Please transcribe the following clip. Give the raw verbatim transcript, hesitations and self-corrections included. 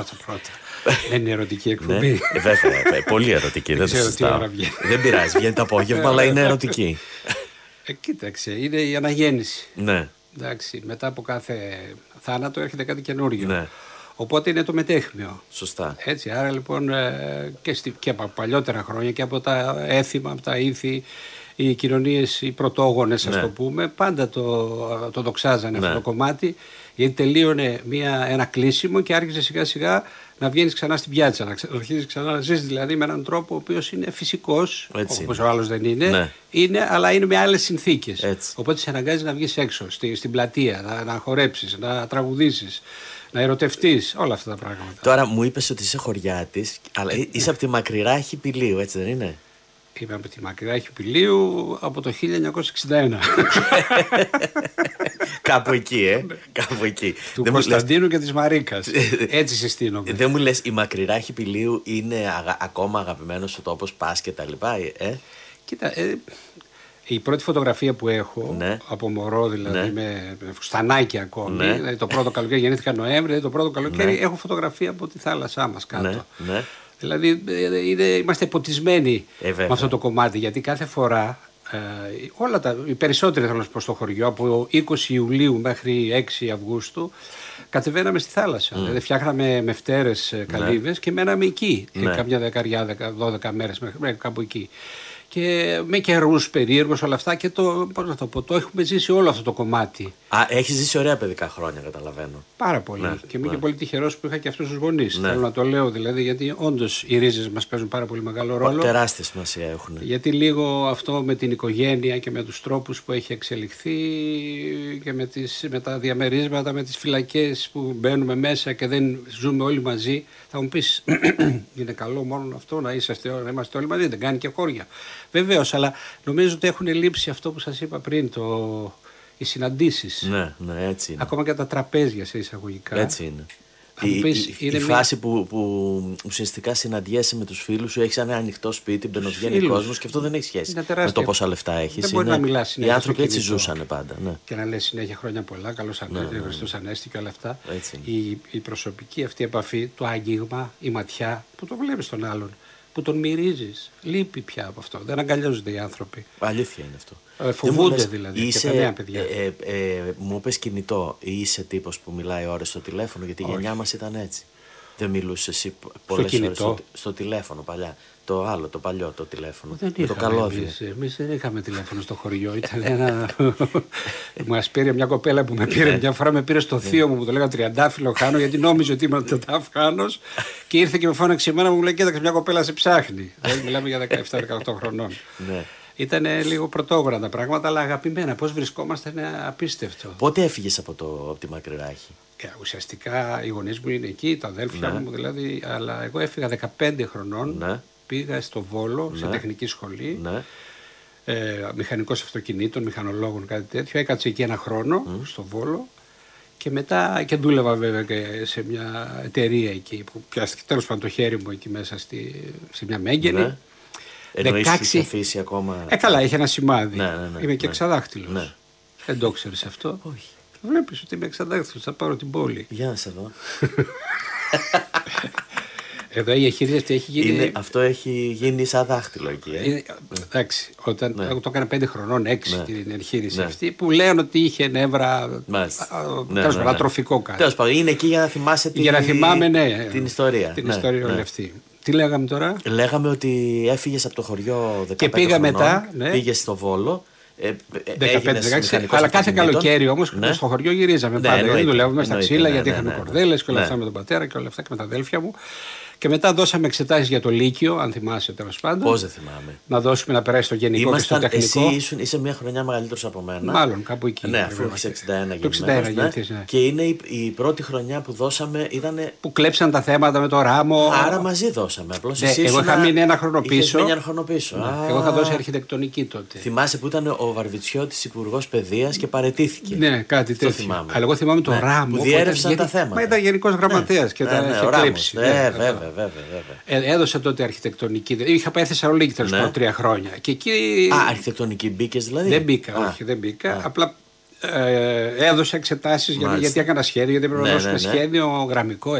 αυτό το πρώτο. Δεν είναι ερωτική εκπομπή. Ναι, βέβαια, βέβαια, πολύ ερωτική. Δεν, δεν, δεν πειράζει, βγαίνει το απόγευμα, αλλά είναι ερωτική. Ε, κοίταξε, είναι η αναγέννηση. Ναι. Εντάξει, μετά από κάθε θάνατο έρχεται κάτι καινούριο. Ναι. Οπότε είναι το μετέχμιο. Σωστά. Έτσι, άρα λοιπόν και, στη, και από παλιότερα χρόνια και από τα έθιμα, από τα ήθη, οι κοινωνίες, οι πρωτόγονες, ας ναι. το πούμε, πάντα το, το δοξάζανε ναι. αυτό το κομμάτι, γιατί τελείωνε μια, ένα κλείσιμο και άρχισε σιγά σιγά να βγαίνεις ξανά στην πιάτσα, να αρχίζεις ξανά να ζεις δηλαδή με έναν τρόπο ο οποίος είναι φυσικός, όπως ο άλλος δεν είναι, ναι. είναι, αλλά είναι με άλλες συνθήκες. Έτσι. Οπότε σε αναγκάζει να βγεις έξω, στη, στην πλατεία, να, να χορέψεις, να τραγουδήσεις, να ερωτευτείς, όλα αυτά τα πράγματα. Τώρα μου είπες ότι είσαι χωριάτης, αλλά είσαι από τη μακρυράχη Πηλίου, έτσι δεν είναι? Είμαι από τη μακρυράχη Πηλίου από το χίλια εννιακόσια εξήντα ένα. Κάπου εκεί, ε. Κάπου εκεί. Του δεν Κωνσταντίνου λες... και της Μαρίκας. Έτσι συστήνομαι. Δεν μου λες, η μακρυράχη Πηλίου είναι αγα... ακόμα αγαπημένος σου τόπος, πας και τα λοιπά, ε? Κοίτα, ε, η πρώτη φωτογραφία που έχω, ναι. από μωρό δηλαδή, ναι. με, με φουστανάκι ακόμη, ναι. δηλαδή, το πρώτο καλοκαίρι, γεννήθηκα Νοέμβρη, δηλαδή, το πρώτο καλοκαίρι ναι. έχω φωτογραφία από τη θάλασσά μας κάτω. Ναι. Ναι. Δηλαδή είναι, είμαστε ποτισμένοι ε, με αυτό το κομμάτι, γιατί κάθε φορά ε, όλα τα, οι περισσότεροι θέλω να πω στο χωριό από είκοσι Ιουλίου μέχρι έξι Αυγούστου κατεβαίναμε στη θάλασσα. Mm. Δηλαδή φτιάχναμε με φτέρες καλύβες ναι. και μέναμε εκεί ναι. καμιά δεκαριά, δώδεκα μέρες μέχρι κάπου εκεί. Και με καιρούς περίεργους όλα αυτά και το, πώς να το πω, το έχουμε ζήσει όλο αυτό το κομμάτι. Α, έχεις ζήσει ωραία παιδικά χρόνια, καταλαβαίνω. Πάρα πολύ. Ναι, και είμαι ναι. και πολύ τυχερός που είχα και αυτούς τους γονείς. Ναι. Θέλω να το λέω δηλαδή, γιατί όντως οι ρίζες μας παίζουν πάρα πολύ μεγάλο ρόλο. Τεράστια σημασία έχουν. Γιατί λίγο αυτό με την οικογένεια και με τους τρόπους που έχει εξελιχθεί και με, τις, με τα διαμερίσματα, με τις φυλακές που μπαίνουμε μέσα και δεν ζούμε όλοι μαζί. Θα μου πεις, είναι καλό μόνο αυτό να, είσαστε, να είμαστε όλοι μαζί, δεν κάνει και χώρια. Βεβαίως, αλλά νομίζω ότι έχουν λείψει αυτό που σας είπα πριν, το... οι συναντήσεις. Ναι, ναι, έτσι είναι. Ακόμα και τα τραπέζια σε εισαγωγικά. Έτσι είναι. Η, πεις, η, είναι η μια... φάση που, που ουσιαστικά συναντιέσαι με τους φίλους σου, έχεις ένα ανοιχτό σπίτι, μπαινοβγαίνει κόσμος και αυτό δεν έχει σχέση με το πόσα λεφτά έχεις. Δεν μπορεί είναι... να μιλάς συνέχεια. Οι άνθρωποι έτσι ζούσαν πάντα. Ναι. Και να λες συνέχεια χρόνια πολλά, καλώς ανέβη, ναι, ναι, ναι. Χριστός Ανέστη και όλα αυτά. Η, η προσωπική αυτή επαφή, το άγγιγμα, η ματιά που το βλέπεις τον άλλον, που τον μυρίζεις. Λείπει πια από αυτό. Δεν αγκαλιάζονται οι άνθρωποι. Αλήθεια είναι αυτό. Ε, φοβούνται λες, δηλαδή. Είσαι, και τα νέα παιδιά. Ε, ε, ε, μου είπες κινητό ή είσαι τύπος που μιλάει ώρες στο τηλέφωνο, γιατί η γενιά μας ήταν έτσι. Δεν μιλούσε εσύ πολλές ώρες στο, στο τηλέφωνο παλιά. Το άλλο, το παλιό το τηλέφωνο. Δεν με το καλώδιο. Εμείς δεν είχαμε τηλέφωνο στο χωριό. Ήταν ένα. Μας πήρε μια κοπέλα που με πήρε μια φορά, με πήρε στο θείο μου που το λέγα Τριαντάφυλλο Χάνο, γιατί νόμιζε ότι ήμουν Τριαντάφυλλος και ήρθε και με φώναξε εμένα μου λέει: κοίταξε, μια κοπέλα σε ψάχνει. Μιλάμε για δεκαεπτά δεκαοκτώ χρονών. Ήταν λίγο πρωτόγωνα τα πράγματα, αλλά αγαπημένα. Πώς βρισκόμαστε είναι απίστευτο. Πότε έφυγες από, το, από τη Μακρυράχη? Ε, ουσιαστικά οι γονείς μου είναι εκεί, τα αδέλφια ναι. μου δηλαδή, αλλά εγώ έφυγα δεκαπέντε χρονών. Ναι. Πήγα στο Βόλο, ναι. σε τεχνική σχολή. Ναι. Ε, μηχανικός αυτοκινήτων, μηχανολόγων, κάτι τέτοιο. Έκατσα εκεί ένα χρόνο mm. στο Βόλο. Και μετά και δούλευα βέβαια και σε μια εταιρεία εκεί που πιάστηκε τέλος πάντων το χέρι μου εκεί μέσα στη, σε μια μέγενη. Ναι. Εννοείς δεκαέξι... σου είχε αφήσει ακόμα... Ε, καλά, είχε ένα σημάδι. Ναι, ναι, ναι, είμαι και ναι. εξαδάχτυλος. Ναι. Δεν το ξέρεις αυτό? Όχι. Βλέπεις ότι είμαι εξαδάχτυλος, θα πάρω την πόλη. Για να σε δω. Εδώ η εχείριση έχει γίνει... Είναι, αυτό έχει γίνει σαν δάχτυλο εκεί. Ε. Είναι, εντάξει, όταν ναι. το έκανα πέντε χρονών, έξι ναι. την εγχείρηση ναι. αυτή, που λένε ότι είχε νεύρα. Τέλος πάντων, ατροφικό κάτι. Τέλος πάντων, είναι εκεί για να θυμάσαι την, για να θυμάμαι, ναι, την ιστορία. Την ναι, ιστορία ναι. όλη αυτή. Τι λέγαμε τώρα? Λέγαμε ότι έφυγες από το χωριό δεκαπέντε και πήγα χρονών, μετά. Ναι. Πήγες στο Βόλο. δεκαπέντε δεκαέξι, αλλά κάθε καλοκαίρι όμως ναι. στο χωριό γυρίζαμε ναι, πάντα. Δεν δουλεύουμε στα ξύλα ναι, γιατί ναι, είχαμε ναι, κορδέλες και όλα ναι. αυτά με τον πατέρα και όλα αυτά και με τα αδέλφια μου. Και μετά δώσαμε εξετάσεις για το Λύκειο, αν θυμάσαι τέλος πάντων. Πώς δεν θυμάμαι. Να δώσουμε να περάσει στο γενικό Ήμασταν, και στο τεχνικό. Εσύ ήσουν, είσαι μια χρονιά μεγαλύτερος από μένα. Μάλλον κάπου εκεί. Ναι, αφού έχεις εξήντα ένα γεννημένος. Ναι. Ναι. Και είναι η, η πρώτη χρονιά που δώσαμε. Ήτανε... Που κλέψαν τα θέματα με το ράμο. Άρα μαζί δώσαμε. Απλώς ναι, εσύ εγώ είχα μείνει ένα χρόνο πίσω. Μείνει ένα χρόνο πίσω. Ναι. Α, εγώ είχα δώσει αρχιτεκτονική τότε. Θυμάσαι που ήταν ο Βαρβιτσιώτης υπουργός παιδείας και παραιτήθηκε. Ναι, κάτι τέτοιο. Αλλά εγώ θυμάμαι το ράμο. Που διέρευσαν τα θέματα. Μα ήταν γενικός γραμματέας και τα είχε κλέψει. Βέβαια, βέβαια. Έδωσε τότε αρχιτεκτονική. Είχα πάει Θεσσαλονίκη τέλος πάντων τρία χρόνια. Και εκεί... Α, αρχιτεκτονική μπήκες δηλαδή? Δεν μπήκα, Α. όχι, δεν μπήκα. Α. Απλά ε, έδωσα εξετάσεις γιατί, γιατί έκανα σχέδιο, γιατί πρέπει να δώσουμε σχέδιο γραμμικό.